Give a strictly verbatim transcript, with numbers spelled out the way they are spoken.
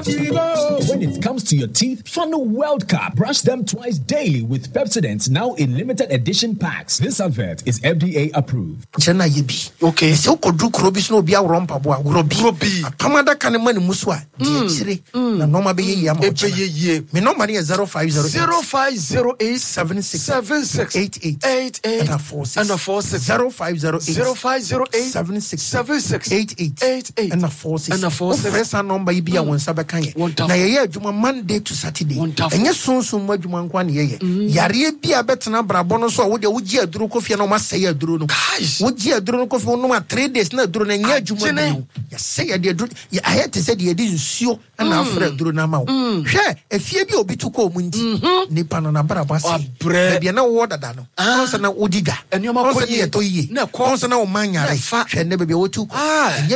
have to go. When it comes to your teeth, Funnel World Cup. Brush them twice daily with Pepsodent, now in limited edition packs. This advert is F D A approved. Chena yibi. Okay. Se ukodu krobis no bia rompa bo agrobi. Grobi. Pamada kan mani muswa. Di chire. Na normal be ye am. Ebe ye ye. Me normal is zero five zero zero five zero eight seven six seven six eight eight eight eight and four six and a four six zero five zero eight zero five zero eight seven six seven six eight eight eight eight and a four six and a four six. First number ibi ya wonsa beka ye. Na ye ye adwuma Monday to Saturday. Enye sonson mu adwuma nkwa ne ye ye. Yare bia betena brabo no so wo de wo gi aduro kofi na o ma sey aduro no. Wo gi aduro no kofi no ma three days na aduro na enye adwuma no. Ya sey de aduro ya aye te say de de nsuo na afra aduro na ma wo. Hwe efie bi obi tuko mu ndi. Nipa no na brabo ase. Bia na wo dada no. Onse na odiga. Enioma ko ye to ye. Onse na o manyare. Hwe ne bia wo tuko.